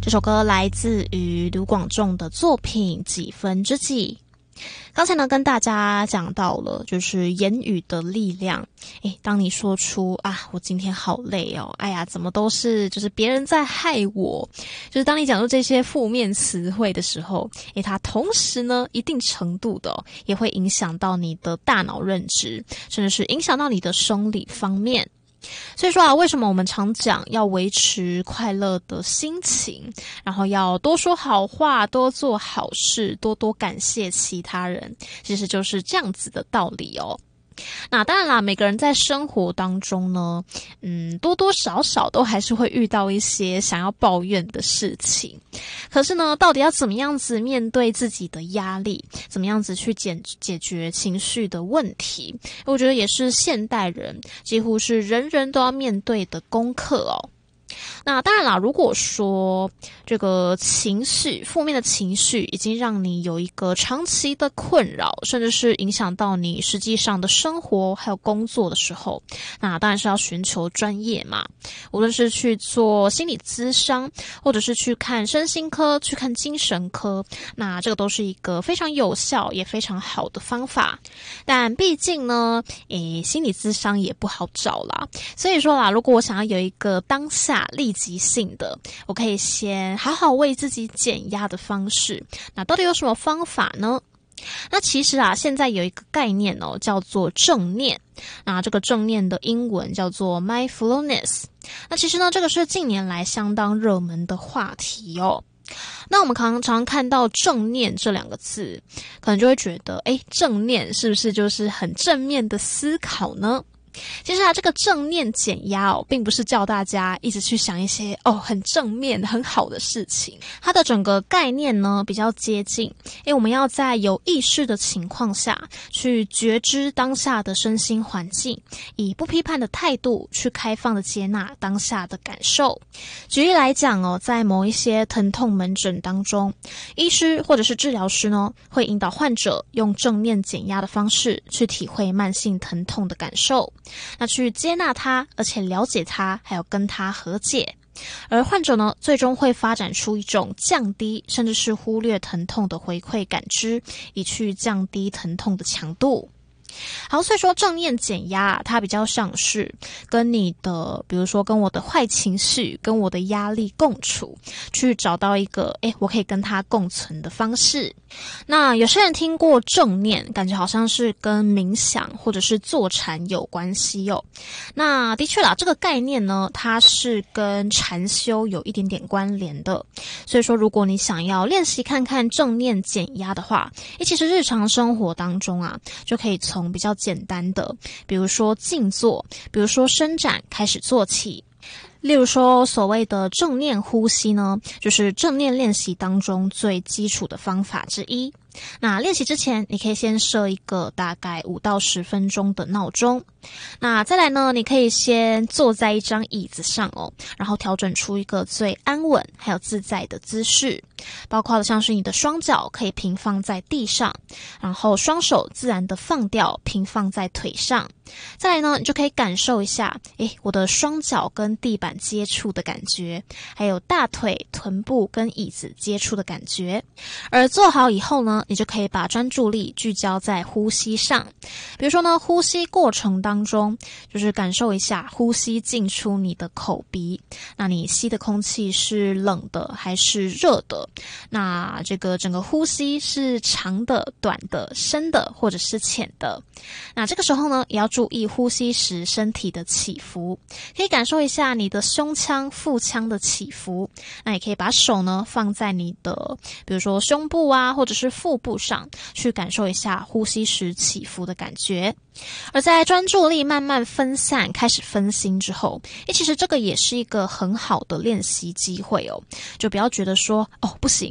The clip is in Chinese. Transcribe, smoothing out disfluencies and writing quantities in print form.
这首歌来自于卢广仲的作品《几分之几》。刚才呢跟大家讲到了就是言语的力量，当你说出我今天好累哦，怎么都是就是别人在害我，就是当你讲出这些负面词汇的时候，它同时呢一定程度的也会影响到你的大脑认知，甚至是影响到你的生理方面。所以说为什么我们常讲要维持快乐的心情，然后要多说好话，多做好事，多多感谢其他人，其实就是这样子的道理哦。那当然啦，每个人在生活当中呢，多多少少都还是会遇到一些想要抱怨的事情。可是呢，到底要怎么样子面对自己的压力，怎么样子去解决情绪的问题，我觉得也是现代人几乎是人人都要面对的功课哦。那当然啦，如果说这个情绪，负面的情绪已经让你有一个长期的困扰，甚至是影响到你实际上的生活还有工作的时候，那当然是要寻求专业嘛，无论是去做心理咨商，或者是去看身心科，去看精神科，那这个都是一个非常有效也非常好的方法。但毕竟呢心理咨商也不好找啦，所以说啦，如果我想要有一个当下立即性的，我可以先好好为自己减压的方式，那到底有什么方法呢？那其实现在有一个概念叫做正念，那这个正念的英文叫做 mindfulness。 那其实呢，这个是近年来相当热门的话题哦。那我们常常看到正念这两个字，可能就会觉得正念是不是就是很正面的思考呢？其实这个正念减压并不是叫大家一直去想一些很正面很好的事情，它的整个概念呢比较接近我们要在有意识的情况下去觉知当下的身心环境，以不批判的态度去开放的接纳当下的感受。举例来讲在某一些疼痛门诊当中，医师或者是治疗师呢会引导患者用正念减压的方式去体会慢性疼痛的感受，那去接纳它，而且了解它，还有跟它和解。而患者呢，最终会发展出一种降低甚至是忽略疼痛的回馈感知，以去降低疼痛的强度。好，所以说正念减压它比较像是跟你的比如说跟我的坏情绪跟我的压力共处，去找到一个我可以跟它共存的方式。那有些人听过正念，感觉好像是跟冥想或者是坐禅有关系哦。那的确啦，这个概念呢它是跟禅修有一点点关联的。所以说如果你想要练习看看正念减压的话，其实日常生活当中就可以从比较简单的，比如说静坐，比如说伸展开始做起。例如说所谓的正念呼吸呢，就是正念练习当中最基础的方法之一。那练习之前，你可以先设一个大概5到10分钟的闹钟。那再来呢，你可以先坐在一张椅子上然后调整出一个最安稳还有自在的姿势，包括像是你的双脚可以平放在地上，然后双手自然的放掉，平放在腿上。再来呢，你就可以感受一下我的双脚跟地板接触的感觉，还有大腿、臀部跟椅子接触的感觉。而做好以后呢，你就可以把专注力聚焦在呼吸上。比如说呢，呼吸过程当中就是感受一下呼吸进出你的口鼻，那你吸的空气是冷的还是热的，那这个整个呼吸是长的、短的、深的或者是浅的。那这个时候呢，也要注意呼吸时身体的起伏，可以感受一下你的胸腔、腹腔的起伏。那也可以把手呢放在你的比如说胸部或者是腹部上，去感受一下呼吸时起伏的感觉。而在专注力慢慢分散，开始分心之后，其实这个也是一个很好的练习机会就不要觉得说不行，